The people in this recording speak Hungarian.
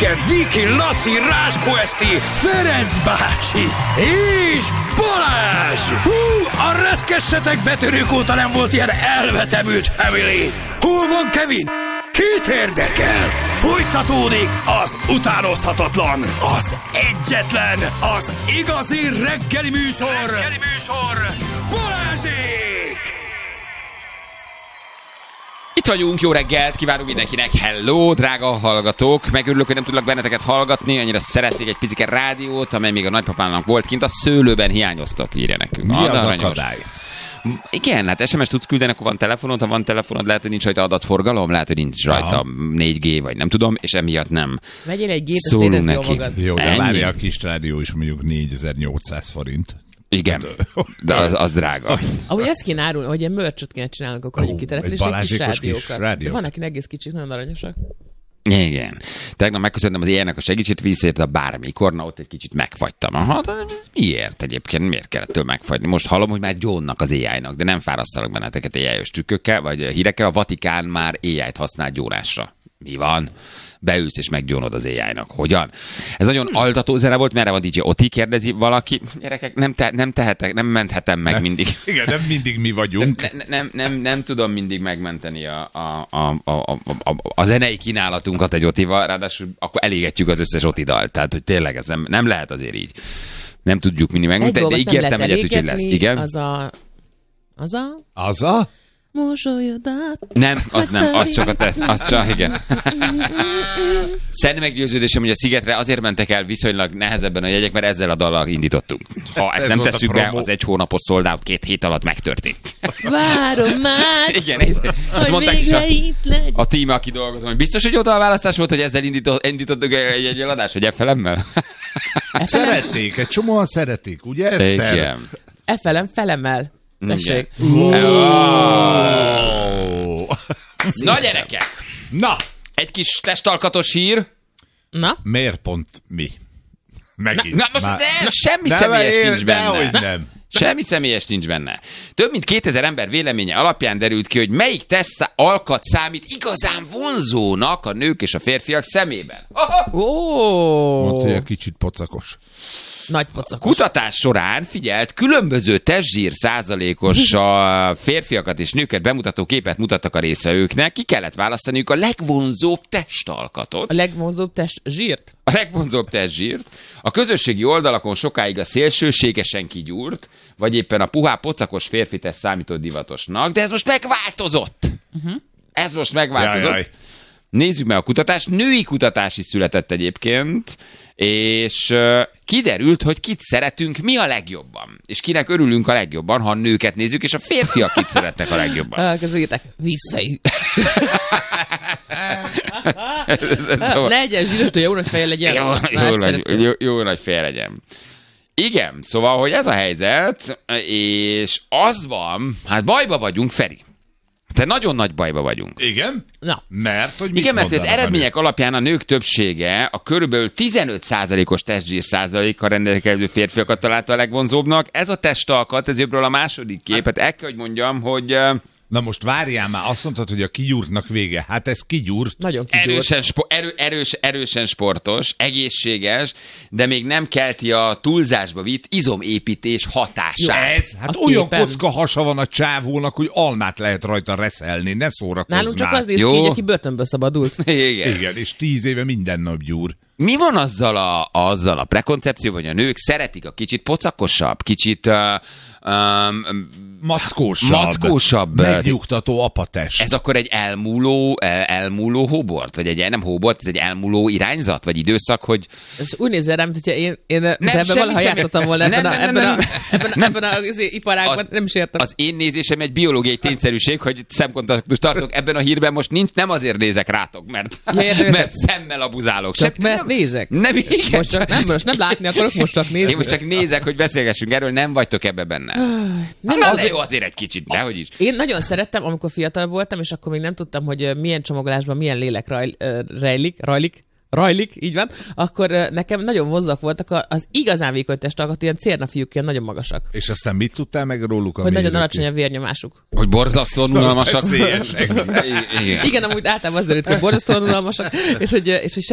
Gede, Viki, Laci, Ráskó Eszti, Ferenc bácsi és Balázs! A reszkessetek betörők óta nem volt ilyen elvetemült family! Hol van Kevin? Kit érdekel? Folytatódik az utánozhatatlan, az egyetlen, az igazi reggeli műsor! Balázsék! Itt vagyunk, jó reggelt, kívánunk mindenkinek, hello, drága hallgatók, megörülök, hogy nem tudlak benneteket hallgatni, annyira szeretnék egy picike rádiót, amely még a nagypapának volt kint, a szőlőben hiányoztak, írja nekünk. Mi az akadály? Igen, hát SMS tudsz küldeni, akkor van telefonod, ha van telefonod, lehet, hogy nincs rajta adatforgalom, lehet, hogy nincs rajta 4G, vagy nem tudom, és emiatt nem. Vegyél egy gét, azt érezd jól magad. Jó, de várja, a kis rádió is mondjuk 4800 forint. Igen, de az drága. Ahogy ezt kéne árulni, hogy ilyen mörcsöt kéne csinálnunk, akkor egy kitelepülés, egy kis rádiókat. De van, aki egész kicsit, nagyon aranyosak. Igen. Tegnap megköszöntem az ilyenek a segítségét, visszaérte a bármikor, na ott egy kicsit megfagytam. Aha, de ez miért egyébként? Miért kellett tőle megfagyni? Most hallom, hogy már gyónnak az AI-nak, de nem fárasztalak benneteket AI-os trükkökkel, vagy hírekkel. A Vatikán már AI-t használ gyónásra. Mi van? Beülsz és meggyónod az AI-nak. Hogyan? Ez nagyon altató zene volt, merre van DJ Oti, kérdezi valaki. Gyerekek, nem tehetek, nem menthetem meg mindig. Igen, nem mindig mi vagyunk. Nem tudom mindig megmenteni a zenei kínálatunkat egy Otival, ráadásul akkor elégetjük az összes Oti dalt. Tehát, hogy tényleg ez nem lehet azért így. Nem tudjuk mindig megmenteni, de ígértem egyet, hogy lesz. Igen? Az a? Mosolyodat. Nem, az csak a teszt. Az csak, igen. Szent meggyőződésem, hogy a Szigetre azért mentek el viszonylag nehezebben a jegyek, mert ezzel a dallal indítottunk. Ha ezt nem tesszük be, az egy hónapos sold out 2 hét alatt megtörtént. Várom már, igen, azt mondták is a tím, aki dolgozom, hogy biztos, hogy oda a választás volt, hogy ezzel indítottuk egy eladást, hogy F-felemmel? Szerették, egy csomóan szeretik, ugye Eszter? Igen. F-felem felemel. Tessék. Na gyerekek! Na! Egy kis testalkatos hír. Na? Miért pont mi? Megint. Na most semmi személyes nincs benne. Nem. Semmi személyes nincs benne. Több mint 2000 ember véleménye alapján derült ki, hogy melyik testalkat számít igazán vonzónak a nők és a férfiak szemében. Mondta, hogy egy kicsit pocakos. Nagy pocakos. Kutatás során figyelt, különböző testzsír százalékos a férfiakat és nőket bemutató képet mutattak a résztvevőknek. Ki kellett választaniuk a legvonzóbb testalkatot. A legvonzóbb testzsírt? A legvonzóbb testzsírt. A közösségi oldalakon sokáig a szélsőségesen kigyúrt, vagy éppen a puhá pocakos férfi teszt számított divatosnak, de ez most megváltozott. Ez most megváltozott. Jaj. Nézzük meg a kutatást. Női kutatás is született egyébként, és kiderült, hogy kit szeretünk mi a legjobban. És kinek örülünk a legjobban, ha a nőket nézzük, és a férfiak kit szeretnek a legjobban. Közöljétek, visszaig. Ne egyen zsíros, de jó nagy feje legyen. Jó nagy feje legyen. Igen, szóval, hogy ez a helyzet, és az van, hát bajba vagyunk, Feri. Te nagyon nagy bajba vagyunk. Igen? Na. Mert, hogy mit igen, mert az mondanak eredmények alapján a nők többsége a körülbelül 15%-os testzsír százalékkal rendelkező férfiakat találta a legvonzóbbnak. Ez a testalkat, ez jobbról a második kép. Hát el kell, hogy mondjam, hogy... Na most várjál már, azt mondtad, hogy a kigyúrtnak vége. Hát ez kigyúrt. Nagyon kigyúrt. Erősen sportos, egészséges, de még nem kelti a túlzásba vitt izomépítés hatását. Ez, hát olyan kocka hasa van a csávónak, hogy almát lehet rajta reszelni, ne szórakozzál. Nálunk csak az néz ki, hogy aki börtönből szabadult. Igen, és 10 éve minden nap gyúr. Mi van azzal a prekoncepció, hogy a nők szeretik a kicsit pocakosabb, kicsit... mackósabb. Megnyugtató apatest. Ez akkor egy elmúló hóbort? Vagy nem hóbort, ez egy elmúló irányzat? Vagy időszak, hogy... Ez úgy nézzel rám, hogyha én ebben valaha játszottam volna ebben az iparágban, nem is értem. Az én nézésem egy biológiai tényszerűség, hogy szemkontaktust tartok ebben a hírben, most nem azért nézek rátok, mert szemmel abuzálok. Csak mert nézek. Nem, igen. Most nem látni akarok, most csak nézni. Én most csak nézek, hogy beszélgessünk erről, nem vagytok ebbe benne. Nem, azért egy kicsit, nehogy is. Én nagyon szerettem, amikor fiatal voltam, és akkor még nem tudtam, hogy milyen csomagolásban milyen lélek rajlik, így van, akkor nekem nagyon vonzak voltak az igazán vékony testalkat, ilyen cérnafiúk, ilyen nagyon magasak. És aztán mit tudtál meg róluk? Hogy nagyon alacsony a vérnyomásuk. Hogy borzasztóan unalmasak. Igen, amúgy általában az derült, hogy borzasztóan unalmasak, és hogy